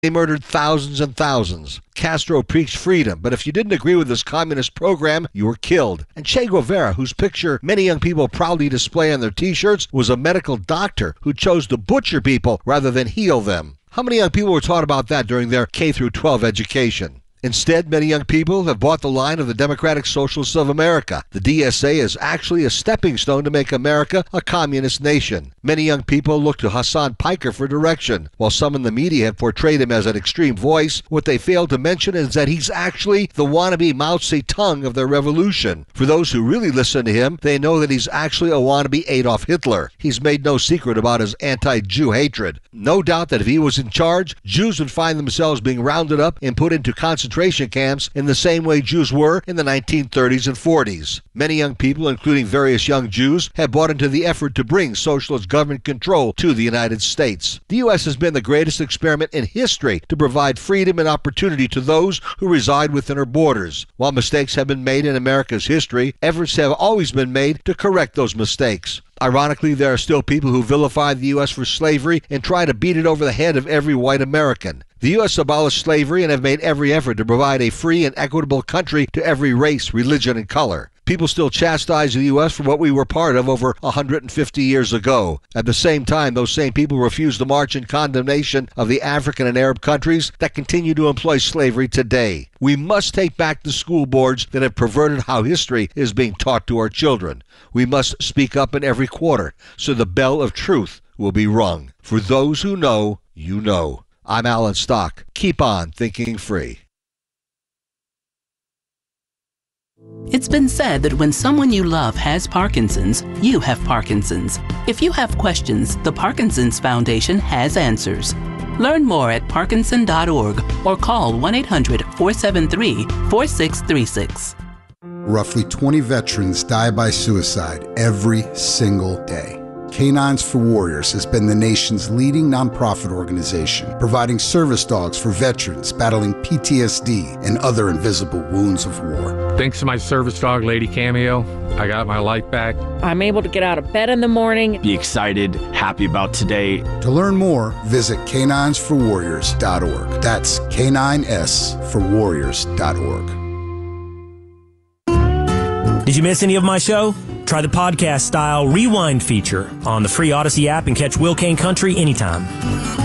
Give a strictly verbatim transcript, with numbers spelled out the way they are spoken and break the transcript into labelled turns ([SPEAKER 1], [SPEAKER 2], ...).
[SPEAKER 1] They murdered thousands and thousands. Castro preached freedom, but if you didn't agree with his communist program, you were killed. And Che Guevara, whose picture many young people proudly display on their t-shirts, was a medical doctor who chose to butcher people rather than heal them. How many young people were taught about that during their K through twelve education? Instead, many young people have bought the line of the Democratic Socialists of America. The D S A is actually a stepping stone to make America a communist nation. Many young people look to Hassan Piker for direction. While some in the media have portrayed him as an extreme voice, what they fail to mention is that he's actually the wannabe Mao Zedong of their revolution. For those who really listen to him, they know that he's actually a wannabe Adolf Hitler. He's made no secret about his anti-Jew hatred. No doubt that if he was in charge, Jews would find themselves being rounded up and put into concentration concentration camps in the same way Jews were in the nineteen thirties and forties. Many young people, including various young Jews, have bought into the effort to bring socialist government control to the United States. The U S has been the greatest experiment in history to provide freedom and opportunity to those who reside within her borders. While mistakes have been made in America's history, efforts have always been made to correct those mistakes. Ironically, there are still people who vilify the U S for slavery and try to beat it over the head of every white American. The U S abolished slavery and have made every effort to provide a free and equitable country to every race, religion, and color. People still chastise the U S for what we were part of over one hundred fifty years ago. At the same time, those same people refuse to march in condemnation of the African and Arab countries that continue to employ slavery today. We must take back the school boards that have perverted how history is being taught to our children. We must speak up in every quarter so the bell of truth will be rung. For those who know, you know. I'm Alan Stock. Keep on thinking free.
[SPEAKER 2] It's been said that when someone you love has Parkinson's, you have Parkinson's. If you have questions, the Parkinson's Foundation has answers. Learn more at parkinson dot org or call one eight hundred, four seven three, four six three six.
[SPEAKER 3] Roughly twenty veterans die by suicide every single day. Canines for Warriors has been the nation's leading nonprofit organization, providing service dogs for veterans battling P T S D and other invisible wounds of war.
[SPEAKER 4] Thanks to my service dog, Lady Cameo, I got my life back.
[SPEAKER 5] I'm able to get out of bed in the morning.
[SPEAKER 6] Be excited, happy about today.
[SPEAKER 3] To learn more, visit canines for warriors dot org. That's K nine S for warriors dot org.
[SPEAKER 7] Did you miss any of my show? Try the podcast-style rewind feature on the free Odyssey app and catch Will Kane Country anytime.